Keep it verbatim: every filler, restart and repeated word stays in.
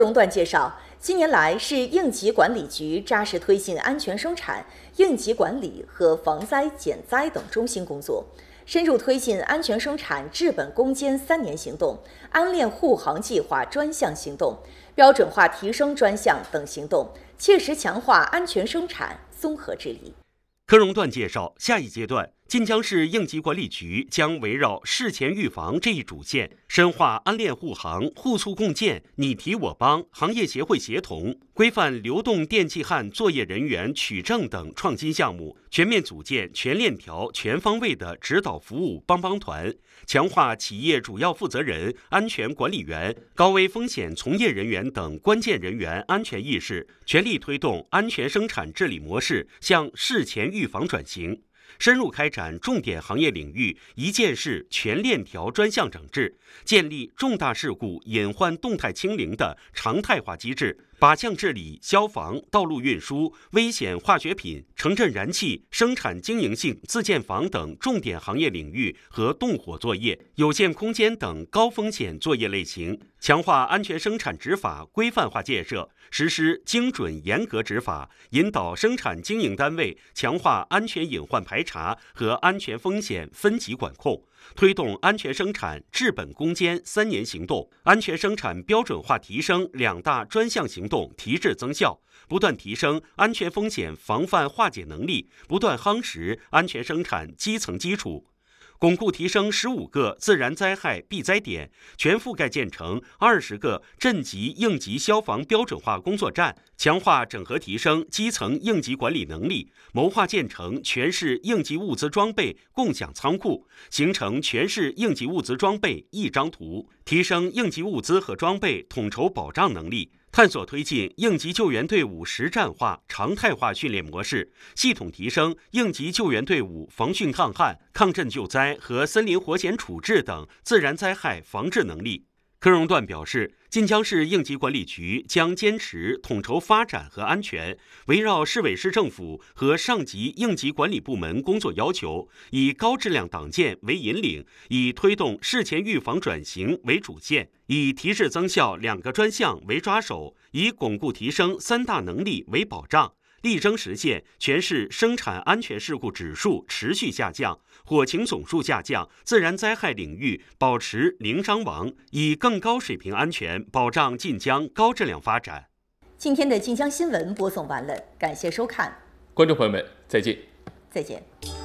中段介绍，近年来市应急管理局扎实推进安全生产、应急管理和防灾减灾等中心工作，深入推进安全生产治本攻坚三年行动、安链护航计划专项行动、标准化提升专项等行动，切实强化安全生产综合治理。 柯荣段介绍，下一阶段，晋江市应急管理局将围绕事前预防这一主线，深化安链护航、互促共建、你提我帮、行业协会协同，规范流动电气焊作业人员取证等创新项目，全面组建全链条、全方位的指导服务帮帮团，强化企业主要负责人、安全管理员、高危风险从业人员等关键人员安全意识，全力推动安全生产治理模式向事前预防转型。深入开展重点行业领域一件事全链条专项整治，建立重大事故隐患动态清零的常态化机制，靶向治理消防、道路运输、危险化学品、城镇燃气、生产经营性自建房等重点行业领域和动火作业、有限空间等高风险作业类型，强化安全生产执法规范化建设，实施精准严格执法，引导生产经营单位强化安全隐患排查和安全风险分级管控，推动安全生产治本攻坚三年行动、安全生产标准化提升两大专项行动提质增效，不断提升安全风险防范化解能力，不断夯实安全生产基层基础。巩固提升十五个自然灾害避灾点，全覆盖建成二十个镇级应急消防标准化工作站，强化整合提升基层应急管理能力，谋划建成全市应急物资装备共享仓库，形成全市应急物资装备一张图，提升应急物资和装备统筹保障能力。探索推进应急救援队伍实战化、常态化训练模式，系统提升应急救援队伍防汛抗旱、抗震救灾和森林火险处置等自然灾害防治能力。柯荣段表示，晋江市应急管理局将坚持统筹发展和安全，围绕市委市政府和上级应急管理部门工作要求，以高质量党建为引领，以推动事前预防转型为主线，以提质增效两个专项为抓手，以巩固提升三大能力为保障，力争实现全市生产安全事故指数持续下降，火情总数下降，自然灾害领域保持零伤亡，以更高水平安全保障晋江高质量发展。 今天的晋江新闻播送完了，感谢收看， 观众朋友们，再见。 再见。